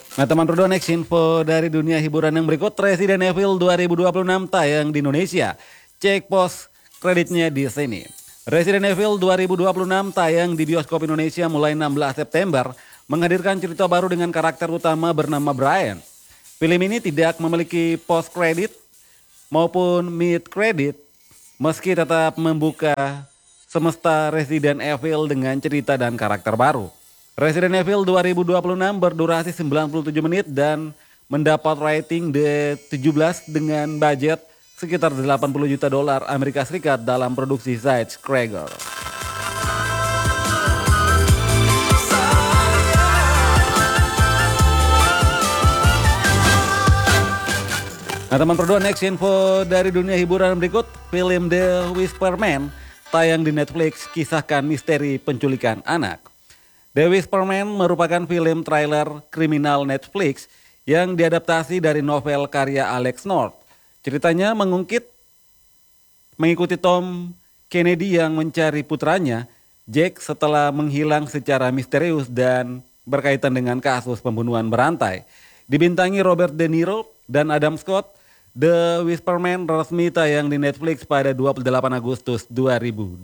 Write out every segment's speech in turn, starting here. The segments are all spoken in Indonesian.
Nah teman berdua, next info dari dunia hiburan yang berikut. Resident Evil 2026 tayang di Indonesia. Cek pos kreditnya di sini. Resident Evil 2026 tayang di bioskop Indonesia mulai 16 September. Menghadirkan cerita baru dengan karakter utama bernama Brian. Film ini tidak memiliki post credit maupun mid credit. Meski tetap membuka semesta Resident Evil dengan cerita dan karakter baru. Resident Evil 2026 berdurasi 97 menit dan mendapat rating D17 dengan budget sekitar 80 juta dolar Amerika Serikat dalam produksi Skyscraper. Nah teman berdua, next info dari dunia hiburan berikut. Film The Whisper Man tayang di Netflix, kisahkan misteri penculikan anak. The Whisper Man merupakan film trailer kriminal Netflix yang diadaptasi dari novel karya Alex North. Ceritanya mengikuti Tom Kennedy yang mencari putranya, Jack, setelah menghilang secara misterius dan berkaitan dengan kasus pembunuhan berantai. Dibintangi Robert De Niro dan Adam Scott, The Whisper Man resmi tayang di Netflix pada 28 Agustus 2026.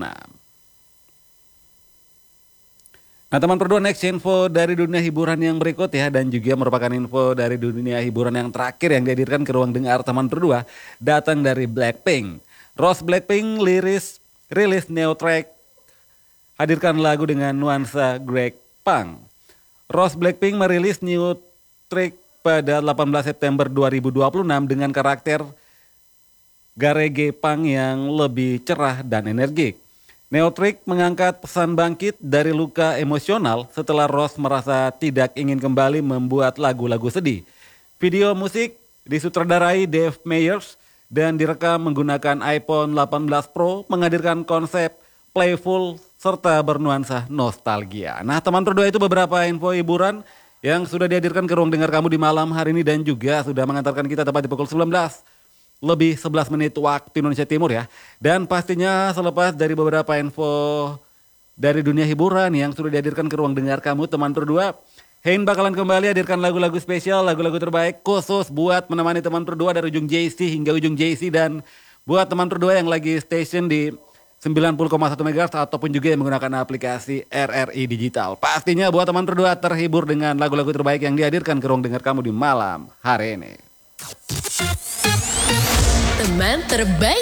Nah teman berdua, next info dari dunia hiburan yang berikut ya, dan juga merupakan info dari dunia hiburan yang terakhir yang dihadirkan ke ruang dengar teman berdua, datang dari Blackpink. Rose Blackpink rilis new track, hadirkan lagu dengan nuansa Greg Punk. Rose Blackpink merilis new track pada 18 September 2026 dengan karakter garage punk yang lebih cerah dan energik. Neotrick mengangkat pesan bangkit dari luka emosional setelah Rose merasa tidak ingin kembali membuat lagu-lagu sedih. Video musik disutradarai Dave Meyers dan direkam menggunakan iPhone 18 Pro, menghadirkan konsep playful serta bernuansa nostalgia. Nah teman berdua, itu beberapa info hiburan yang sudah dihadirkan ke ruang dengar kamu di malam hari ini dan juga sudah mengantarkan kita tepat di pukul 19 lebih 11 menit waktu Indonesia Timur ya. Dan pastinya selepas dari beberapa info dari dunia hiburan yang sudah dihadirkan ke ruang dengar kamu teman berdua, Hein bakalan kembali hadirkan lagu-lagu spesial, lagu-lagu terbaik khusus buat menemani teman berdua dari ujung JC hingga ujung JC, dan buat teman berdua yang lagi station di 90,1 MHz ataupun juga yang menggunakan aplikasi RRI Digital. Pastinya buat teman berdua terhibur dengan lagu-lagu terbaik yang dihadirkan ke ruang dengar kamu di malam hari ini. Teman terbaik